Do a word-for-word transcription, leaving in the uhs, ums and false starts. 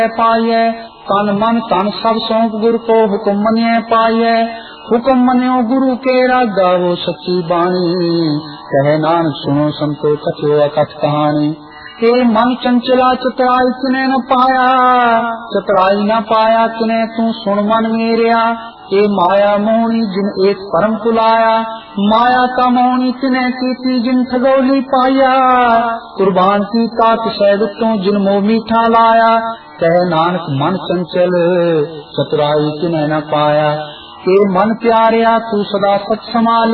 पाइए तन मन तन सब सौंप गुरु को हुक्म मनिए पाइए। हुक्म मनियो गुरु के रागा वो सच्ची बाणी कहे नानक सुनो संतो कथो अकथ कहानी। हे मन चंचला चतुराई किने न पाया चतुराई न पाया किने तू सुन मन मेरिया। ए माया मोहनी जिन एक परम कुलाया माया का मोहनी तिने कीती जिन ठगोली पाया। कुर्बान की तात सैदतों जिन मोह मीठा लाया कहे नानक मन चंचल चतुराई किने न पाया। के मन प्यारिया तू सदा सच संभाले